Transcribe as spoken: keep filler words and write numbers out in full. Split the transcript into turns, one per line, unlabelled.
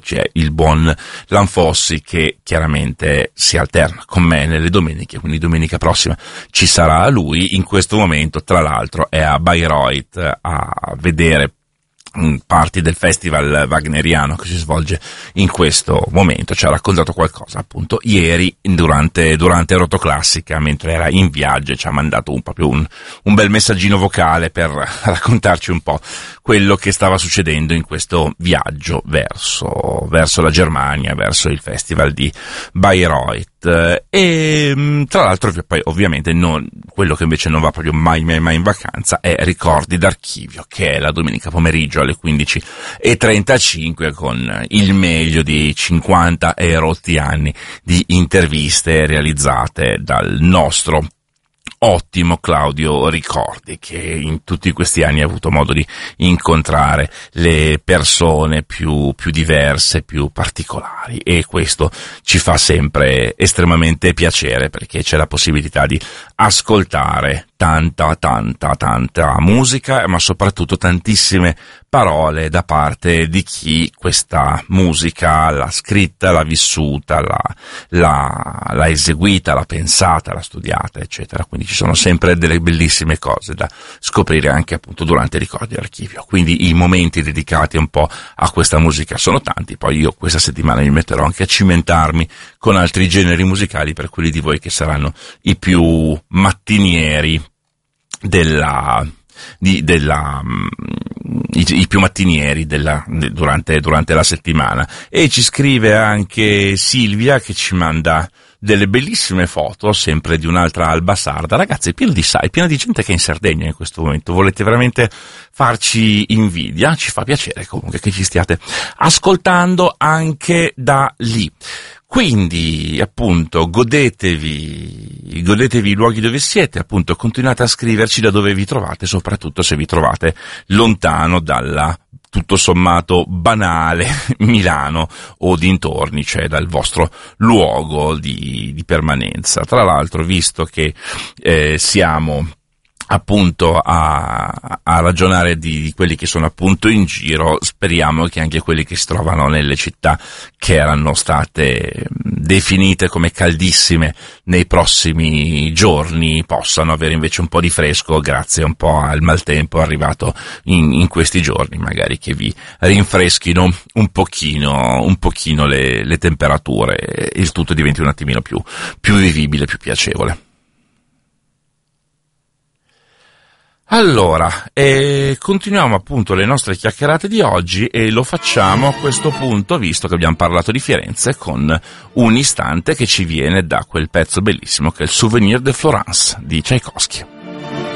c'è il buon Lanfossi che chiaramente si alterna con me nelle domeniche, quindi domenica prossima ci sarà lui. In questo momento, tra l'altro, è a Bayreuth a vedere parti del festival wagneriano che si svolge in questo momento. Ci ha raccontato qualcosa appunto ieri durante, durante Rotoclassica, mentre era in viaggio, e ci ha mandato un, proprio un, un bel messaggino vocale per raccontarci un po' quello che stava succedendo in questo viaggio verso, verso la Germania, verso il festival di Bayreuth. E tra l'altro poi ovviamente non, quello che invece non va proprio mai mai mai in vacanza è Ricordi d'Archivio, che è la domenica pomeriggio alle quindici e trentacinque con il meglio di cinquanta e rotti anni di interviste realizzate dal nostro ottimo Claudio Ricordi, che in tutti questi anni ha avuto modo di incontrare le persone più, più diverse, più particolari, e questo ci fa sempre estremamente piacere, perché c'è la possibilità di ascoltare tanta, tanta, tanta musica, ma soprattutto tantissime parole da parte di chi questa musica l'ha scritta, l'ha vissuta, l'ha, l'ha, l'ha eseguita, l'ha pensata, l'ha studiata, eccetera. Quindi ci sono sempre delle bellissime cose da scoprire anche appunto durante Ricordi d'Archivio. Quindi i momenti dedicati un po' a questa musica sono tanti. Poi io questa settimana mi metterò anche a cimentarmi con altri generi musicali, per quelli di voi che saranno i più mattinieri della di, della i, i più mattinieri della durante durante la settimana. E ci scrive anche Silvia, che ci manda delle bellissime foto, sempre di un'altra alba sarda. Ragazzi, è pieno di sai, pieno di gente che è in Sardegna in questo momento. Volete veramente farci invidia? Ci fa piacere comunque che ci stiate ascoltando anche da lì. Quindi, appunto, godetevi, godetevi i luoghi dove siete, appunto, continuate a scriverci da dove vi trovate, soprattutto se vi trovate lontano dalla tutto sommato banale Milano o dintorni, cioè dal vostro luogo di, di permanenza. Tra l'altro, visto che eh, siamo appunto a, a ragionare di, di quelli che sono appunto in giro, speriamo che anche quelli che si trovano nelle città che erano state definite come caldissime nei prossimi giorni possano avere invece un po' di fresco, grazie un po' al maltempo arrivato in, in questi giorni, magari che vi rinfreschino un pochino, un pochino le, le temperature, e il tutto diventi un attimino più, più vivibile, più piacevole. Allora, eh, continuiamo appunto le nostre chiacchierate di oggi, e lo facciamo a questo punto, visto che abbiamo parlato di Firenze, con un istante che ci viene da quel pezzo bellissimo che è il Souvenir de Florence di Tchaikovsky.